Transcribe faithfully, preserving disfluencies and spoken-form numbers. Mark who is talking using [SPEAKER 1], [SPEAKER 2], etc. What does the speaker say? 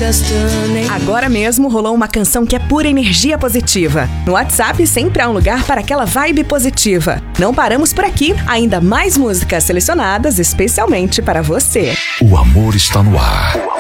[SPEAKER 1] Agora mesmo rolou uma canção que é pura energia positiva. No WhatsApp sempre há um lugar para aquela vibe positiva. Não paramos por aqui, ainda mais músicas selecionadas especialmente para você.
[SPEAKER 2] O amor está no ar.